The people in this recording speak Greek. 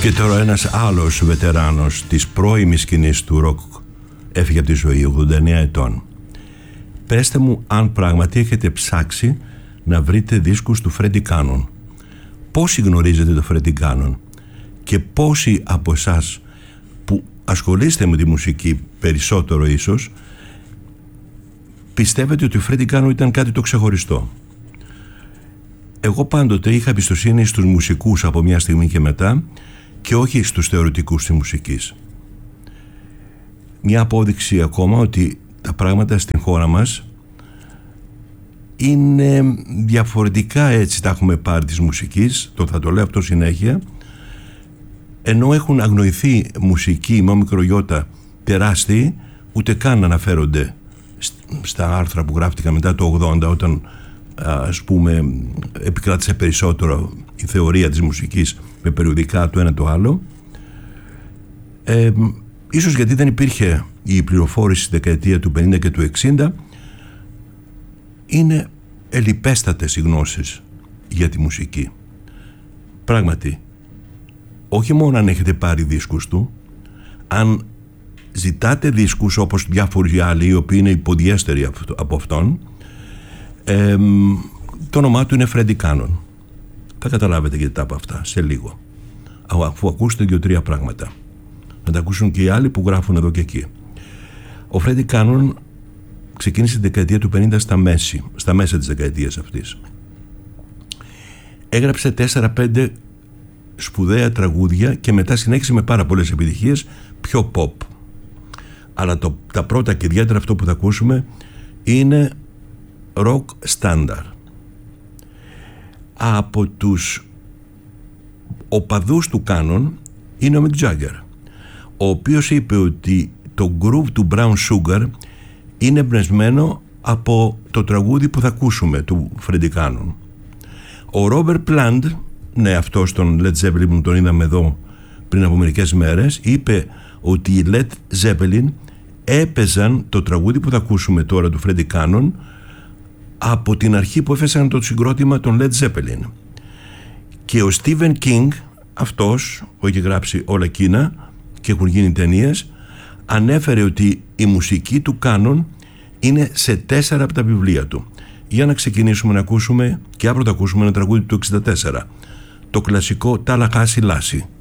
Και τώρα ένας άλλος βετεράνος της πρώιμης σκηνής του ροκ έφυγε από τη ζωή, 89 ετών. Πέστε μου αν πράγματι έχετε ψάξει να βρείτε δίσκους του Φρέντι Κάνον. Πόσοι γνωρίζετε το Φρέντι Κάνον και πόσοι από εσάς που ασχολείστε με τη μουσική περισσότερο ίσως πιστεύετε ότι ο Φρέντι Κάνον ήταν κάτι το ξεχωριστό? Εγώ πάντοτε είχα εμπιστοσύνη στους μουσικούς από μια στιγμή και μετά και όχι στους θεωρητικούς της μουσικής. Μια απόδειξη ακόμα ότι τα πράγματα στην χώρα μας είναι διαφορετικά, έτσι τα έχουμε πάρει της μουσικής, θα το λέω αυτό συνέχεια, ενώ έχουν αγνοηθεί μουσική με μικρογιώτα τεράστιοι, ούτε καν αναφέρονται στα άρθρα που γράφτηκαν μετά το 80, όταν ας πούμε επικράτησε περισσότερο η θεωρία της μουσικής με περιοδικά το ένα το άλλο, ίσως γιατί δεν υπήρχε η πληροφόρηση στη δεκαετία του 50 και του 60. Είναι ελιπέστατες οι γνώσεις για τη μουσική. Πράγματι, όχι μόνο αν έχετε πάρει δίσκους του, αν ζητάτε δίσκους όπως διάφοροι άλλοι οι οποίοι είναι υποδιέστεροι από αυτόν, το όνομά του είναι Φρέντι Κάνον. Θα καταλάβετε γιατί τα από αυτά σε λίγο, αφού ακούσετε 2-3 πράγματα. Να τα ακούσουν και οι άλλοι που γράφουν εδώ και εκεί. Ο Φρέντι Κάνον ξεκίνησε τη δεκαετία του 50 στα μέσα της δεκαετίας αυτής. Έγραψε 4-5 σπουδαία τραγούδια και μετά συνέχισε με πάρα πολλές επιτυχίες, πιο pop. Αλλά τα πρώτα και ιδιαίτερα αυτό που θα ακούσουμε είναι rock standard. Από τους οπαδούς του Κάνον είναι ο Μικ Τζάγκερ, ο οποίος είπε ότι το groove του Brown Sugar είναι εμπνευσμένο από το τραγούδι που θα ακούσουμε του Φρέντι Κάνον. Ο Ρόμπερτ Πλάντ, ναι, αυτός τον Led Zeppelin που τον είδαμε εδώ πριν από μερικές μέρες, είπε ότι οι Led Zeppelin έπαιζαν το τραγούδι που θα ακούσουμε τώρα του Φρέντι Κάνον από την αρχή που έφεσαν το συγκρότημα των Led Zeppelin. Και ο Stephen King, αυτός που έχει γράψει όλα εκείνα και έχουν γίνει ταινίες, ανέφερε ότι η μουσική του Κάνον είναι σε 4 από τα βιβλία του. Για να ξεκινήσουμε να ακούσουμε, και αύριο θα ακούσουμε ένα τραγούδι του 64, το κλασικό Tallahassee Lassie.